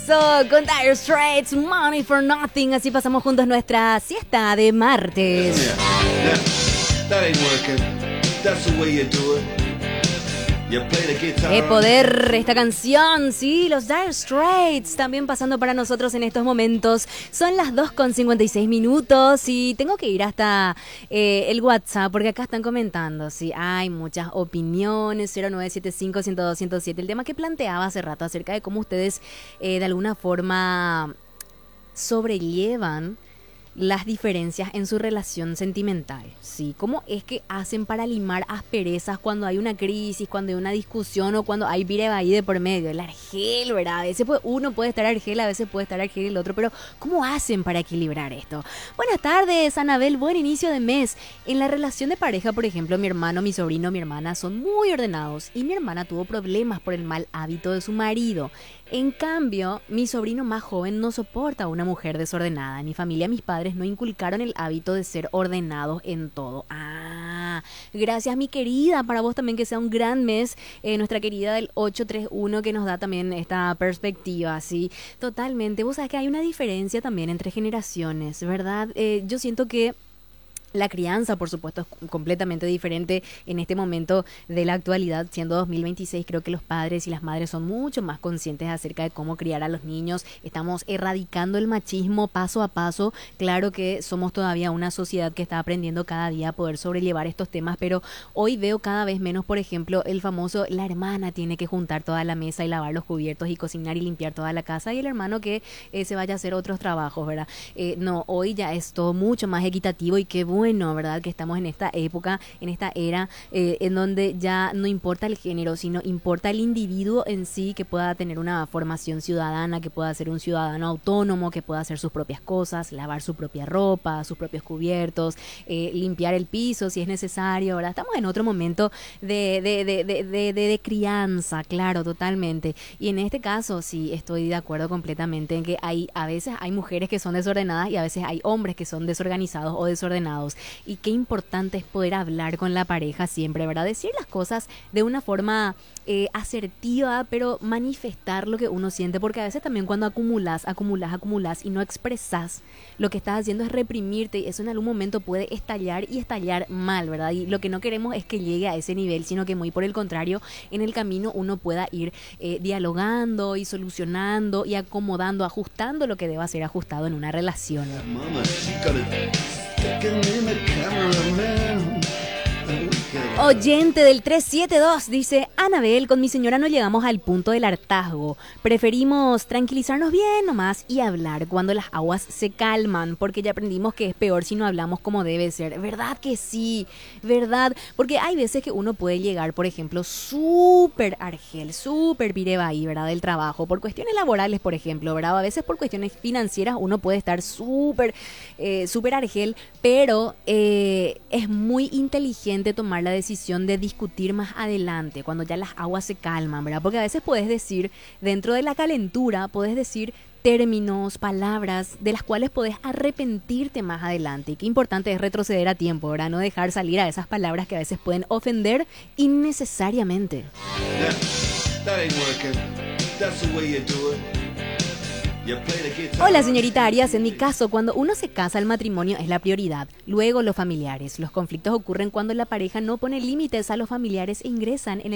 Eso, con Dire Straits, Money for Nothing. Así pasamos juntos nuestra siesta de martes. That ain't working. That's the way you do it. You play the guitar. ¡Qué poder esta canción! Sí, los Dire Straits también pasando para nosotros en estos momentos. Son las 2:56 y tengo que ir hasta el WhatsApp porque acá están comentando. Sí, hay muchas opiniones. 0975-102-107. El tema que planteaba hace rato acerca de cómo ustedes de alguna forma sobrellevan las diferencias en su relación sentimental, ¿sí? ¿Cómo es que hacen para limar asperezas cuando hay una crisis, cuando hay una discusión o cuando hay ahí de por medio? El argel, ¿verdad? A veces uno puede estar argel, a veces puede estar argel el otro, pero ¿cómo hacen para equilibrar esto? Buenas tardes, Anabel, buen inicio de mes. En la relación de pareja, por ejemplo, mi hermano, mi sobrino, mi hermana son muy ordenados y mi hermana tuvo problemas por el mal hábito de su marido. En cambio, mi sobrino más joven no soporta a una mujer desordenada. En mi familia, mis padres no inculcaron el hábito de ser ordenados en todo. Gracias, mi querida. Para vos también que sea un gran mes. Nuestra querida del 831 que nos da también esta perspectiva, ¿sí? Totalmente. Vos sabés que hay una diferencia también entre generaciones, ¿verdad? Yo siento que la crianza, por supuesto, es completamente diferente en este momento de la actualidad. Siendo 2026, creo que los padres y las madres son mucho más conscientes acerca de cómo criar a los niños. Estamos erradicando el machismo paso a paso. Claro que somos todavía una sociedad que está aprendiendo cada día a poder sobrellevar estos temas, pero hoy veo cada vez menos, por ejemplo, el famoso, la hermana tiene que juntar toda la mesa y lavar los cubiertos y cocinar y limpiar toda la casa, y el hermano que se vaya a hacer otros trabajos, ¿verdad? No, hoy ya es todo mucho más equitativo y qué bueno, ¿verdad? Que estamos en esta época, en esta era en donde ya no importa el género, sino importa el individuo en sí, que pueda tener una formación ciudadana, que pueda ser un ciudadano autónomo, que pueda hacer sus propias cosas, lavar su propia ropa, sus propios cubiertos, limpiar el piso si es necesario, ¿verdad? Estamos en otro momento de crianza, claro, totalmente. Y en este caso sí estoy de acuerdo completamente en que a veces hay mujeres que son desordenadas y a veces hay hombres que son desorganizados o desordenados. Y qué importante es poder hablar con la pareja siempre, ¿verdad? Decir las cosas de una forma asertiva, pero manifestar lo que uno siente, porque a veces también cuando acumulas y no expresas, lo que estás haciendo es reprimirte y eso en algún momento puede estallar y estallar mal, ¿verdad? Y lo que no queremos es que llegue a ese nivel, sino que muy por el contrario, en el camino uno pueda ir dialogando y solucionando y acomodando, ajustando lo que deba ser ajustado en una relación. Mama, she got it sticking in the cameraman. Oyente del 372 dice: Anabel, con mi señora no llegamos al punto del hartazgo. Preferimos tranquilizarnos bien nomás y hablar cuando las aguas se calman, porque ya aprendimos que es peor si no hablamos como debe ser. ¿Verdad que sí? ¿Verdad? Porque hay veces que uno puede llegar, por ejemplo, súper argel, súper pirebaí, ¿verdad? Del trabajo, por cuestiones laborales, por ejemplo, ¿verdad? A veces por cuestiones financieras uno puede estar súper argel, pero es muy inteligente tomar la decisión de discutir más adelante, cuando ya las aguas se calman, ¿verdad? Porque a veces puedes decir, dentro de la calentura, puedes decir términos, palabras de las cuales podés arrepentirte más adelante. Y qué importante es retroceder a tiempo, ¿verdad? No dejar salir a esas palabras que a veces pueden ofender innecesariamente. That ain't working. That's the way you do it. Hola, señorita Arias. En mi caso, cuando uno se casa, el matrimonio es la prioridad. Luego los familiares. Los conflictos ocurren cuando la pareja no pone límites a los familiares e ingresan en